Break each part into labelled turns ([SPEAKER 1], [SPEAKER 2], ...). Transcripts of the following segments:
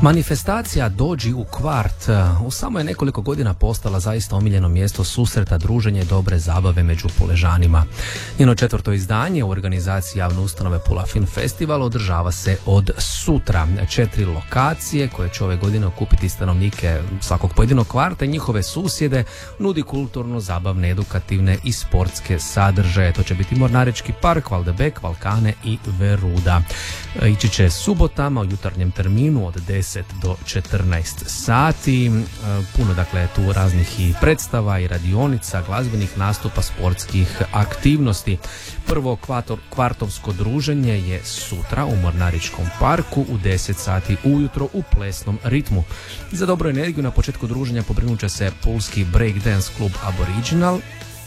[SPEAKER 1] Manifestacija Dođi u kvart u samo je nekoliko godina postala zaista omiljeno mjesto susreta, druženja i dobre zabave među Puležanima. Njeno 4. izdanje u organizaciji javne ustanove Pula Film Festival održava se od sutra. 4 lokacije koje će ove godine okupiti stanovnike svakog pojedinog kvarta i njihove susjede nudi kulturno, zabavne, edukativne i sportske sadržaje. To će biti Mornarički park, Valdebek, Valkane i Veruda. Ići će subotama u jutarnjem terminu od 10 do 14 sati. Puno dakle tu raznih i predstava i radionica, glazbenih nastupa, sportskih aktivnosti. Prvo kvartovsko druženje je sutra u Mornaričkom parku u 10 sati ujutro u plesnom ritmu. Za dobru energiju na početku druženja pobrinut će se pulski breakdance klub Aboriginal.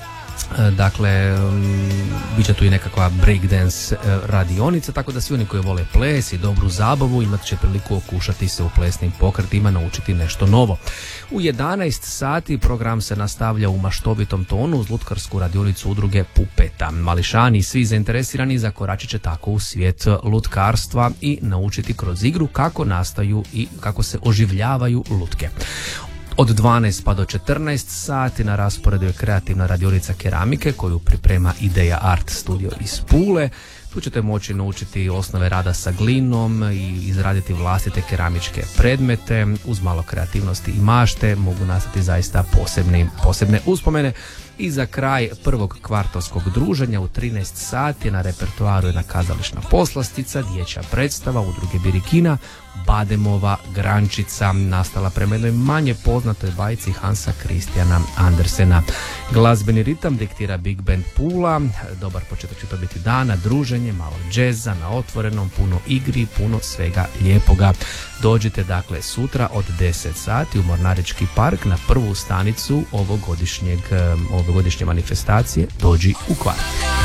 [SPEAKER 1] Dakle, bit će tu i nekakva breakdance radionica, tako da svi oni koji vole ples i dobru zabavu imat će priliku okušati se u plesnim pokretima, naučiti nešto novo. U 11 sati program se nastavlja u maštovitom tonu uz lutkarsku radionicu udruge Pupeta. Mališani i svi zainteresirani zakoračit će tako u svijet lutkarstva i naučiti kroz igru kako nastaju i kako se oživljavaju lutke. Od 12 pa do 14 sati na rasporedu je kreativna radionica keramike koju priprema Ideja Art Studio iz Pule. Tu ćete moći naučiti osnove rada sa glinom i izraditi vlastite keramičke predmete. Uz malo kreativnosti i mašte mogu nastati zaista posebne uspomene. I za kraj prvog kvartovskog druženja u 13 sati na repertoaru jedna kazališna poslastica, dječja predstava udruge Birikina, Bademova Grančica, nastala prema jednoj manje poznatoj bajci Hansa Kristijana Andersena. Glazbeni ritam diktira Big Band Pula. Dobar početak će to biti dana, druženje, malo džeza na otvorenom, puno igri, puno svega lijepoga. Dođite dakle sutra od 10 sati u Mornarički park na prvu stanicu ovogodišnje manifestacije Dođi u kvart.